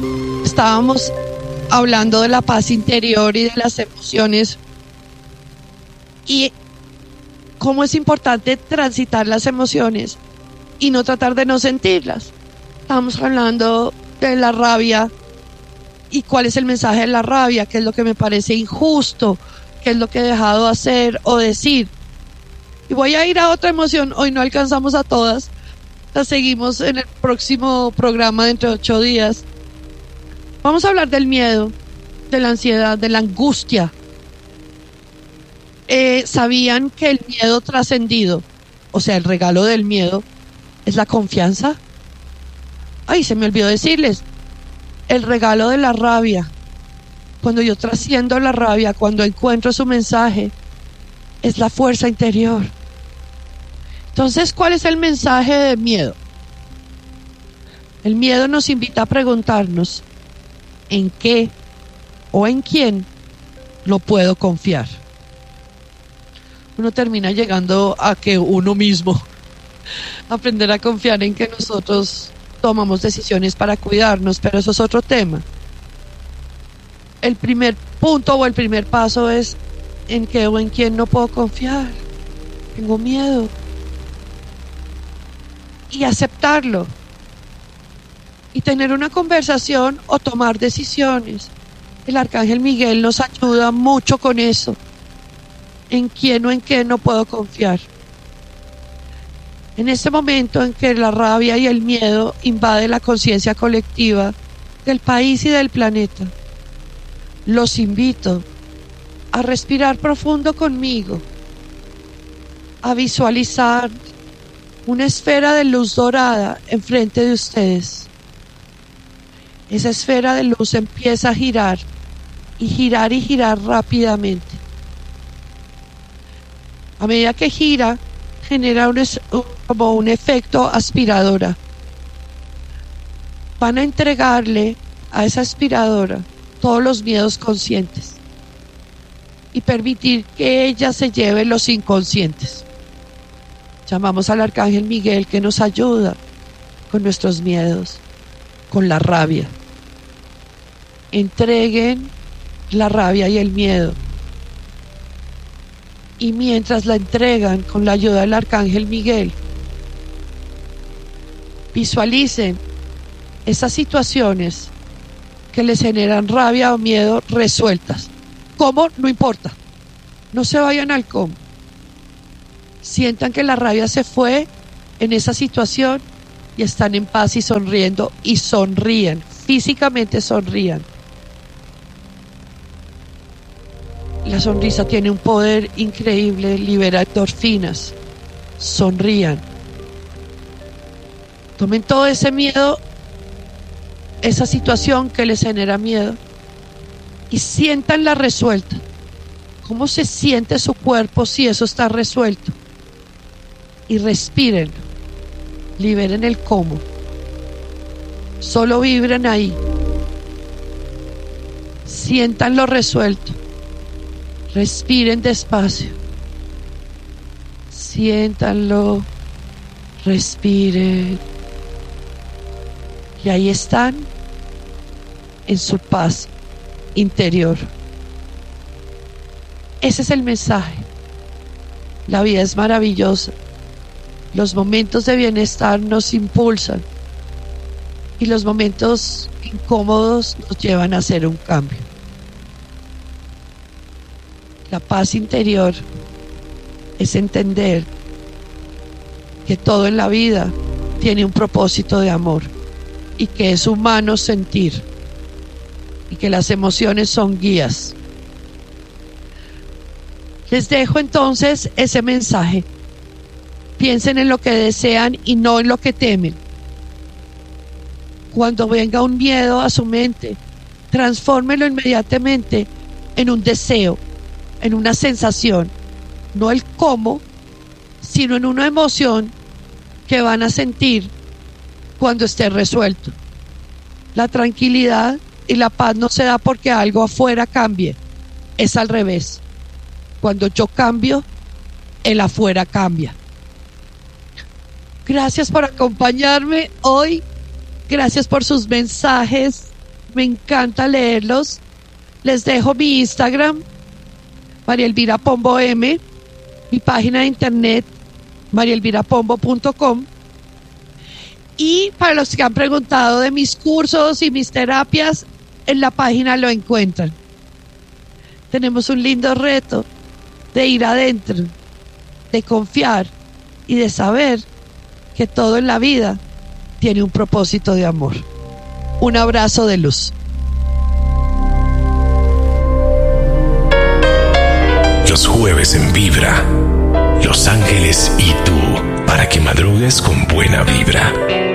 estábamos hablando de la paz interior y de las emociones y cómo es importante transitar las emociones y no tratar de no sentirlas. Estábamos hablando de la rabia y cuál es el mensaje de la rabia, qué es lo que me parece injusto, qué es lo que he dejado de hacer o decir. Y voy a ir a otra emoción, hoy no alcanzamos a todas, las seguimos en el próximo programa dentro de 8 días. Vamos a hablar del miedo, de la ansiedad, de la angustia. ¿Sabían que el miedo trascendido, o sea, el regalo del miedo, es la confianza? Ay, se me olvidó decirles, el regalo de la rabia, cuando yo trasciendo la rabia, cuando encuentro su mensaje, es la fuerza interior. Entonces, ¿cuál es el mensaje de miedo? El miedo nos invita a preguntarnos en qué o en quién lo puedo confiar. Uno termina llegando a que uno mismo, aprender a confiar en que nosotros tomamos decisiones para cuidarnos, pero eso es otro tema. El primer punto o el primer paso es en qué o en quién no puedo confiar. Tengo miedo. Y aceptarlo. Y tener una conversación o tomar decisiones. El Arcángel Miguel nos ayuda mucho con eso. En quién o en qué no puedo confiar. En este momento en que la rabia y el miedo invade la conciencia colectiva del país y del planeta, los invito a respirar profundo conmigo, a visualizar una esfera de luz dorada enfrente de ustedes. Esa esfera de luz empieza a girar y girar y girar rápidamente. A medida que gira, genera como un efecto aspiradora. Van a entregarle a esa aspiradora todos los miedos conscientes y permitir que ella se lleve los inconscientes. Llamamos al Arcángel Miguel que nos ayuda con nuestros miedos, con la rabia. Entreguen la rabia y el miedo. Y mientras la entregan con la ayuda del Arcángel Miguel, visualicen esas situaciones que les generan rabia o miedo resueltas. ¿Cómo? No importa. No se vayan al cómo. Sientan que la rabia se fue en esa situación y están en paz y sonriendo y sonríen. Físicamente sonrían. La sonrisa tiene un poder increíble, libera endorfinas. Sonrían. Tomen todo ese miedo, esa situación que les genera miedo, y siéntanla resuelta. ¿Cómo se siente su cuerpo si eso está resuelto? Y respiren. Liberen el cómo. Solo vibren ahí. Siéntanlo resuelto. Respiren despacio. Siéntanlo. Respiren. Y ahí están en su paz interior. Ese es el mensaje. La vida es maravillosa. Los momentos de bienestar nos impulsan y los momentos incómodos nos llevan a hacer un cambio. La paz interior es entender que todo en la vida tiene un propósito de amor y que es humano sentir y que las emociones son guías. Les dejo entonces ese mensaje. Piensen en lo que desean y no en lo que temen. Cuando venga un miedo a su mente, transfórmelo inmediatamente en un deseo, en una sensación, no el cómo, sino en una emoción que van a sentir cuando esté resuelto. La tranquilidad y la paz no se da porque algo afuera cambie, es al revés. Cuando yo cambio, el afuera cambia. Gracias por acompañarme hoy, gracias por sus mensajes, Me encanta leerlos. Les dejo mi Instagram, María Elvira Pombo M, mi página de internet, mariaelvirapombo.com. Y para los que han preguntado de mis cursos y mis terapias, en la página lo encuentran. Tenemos un lindo reto de ir adentro, de confiar y de saber que todo en la vida tiene un propósito de amor. Un abrazo de luz. Los jueves en Vibra, Los Ángeles y tú, para que madrugues con buena vibra.